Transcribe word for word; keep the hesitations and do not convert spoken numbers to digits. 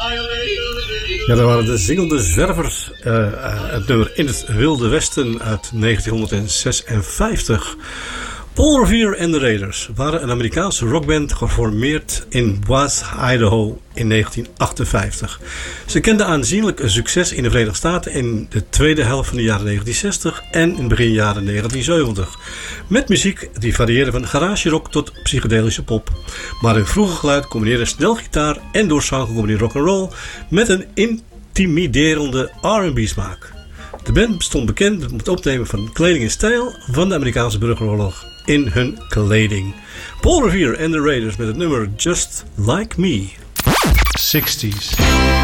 Ja, dat waren de zingende zwervers. Uh, uh, het nummer In het Wilde Westen uit negentienhonderdzesenvijftig. Paul Revere en de Raiders waren een Amerikaanse rockband geformeerd in Boise, Idaho in negentien achtenvijftig. Ze kenden aanzienlijk succes in de Verenigde Staten in de tweede helft van de jaren negentien zestig en in begin jaren negentien zeventig. Met muziek die varieerde van garage rock tot psychedelische pop. Maar hun vroege geluid combineerde snel gitaar en door zang gecombineerd rock'n'roll met een intimiderende R en B smaak. De band stond bekend met het opnemen van kleding en stijl van de Amerikaanse burgeroorlog in hun kleding. Paul Revere en de Raiders met het nummer Just Like Me. zestig's.